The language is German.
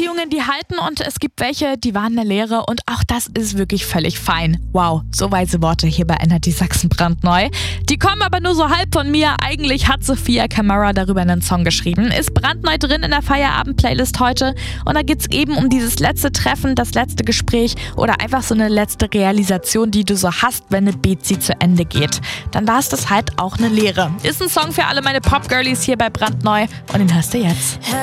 Beziehungen, die halten und es gibt welche, die waren eine Lehre und auch das ist wirklich völlig fein. Wow, so weise Worte hier bei Energy Sachsen brandneu. Die kommen aber nur so halb von mir. Eigentlich hat Sophia Kamara darüber einen Song geschrieben. Ist brandneu drin in der Feierabend-Playlist heute und da geht's eben um dieses letzte Treffen, das letzte Gespräch oder einfach so eine letzte Realisation, die du so hast, wenn eine Bezi zu Ende geht. Dann war es das halt auch eine Lehre. Ist ein Song für alle meine Pop-Girlies hier bei brandneu und den hörst du jetzt.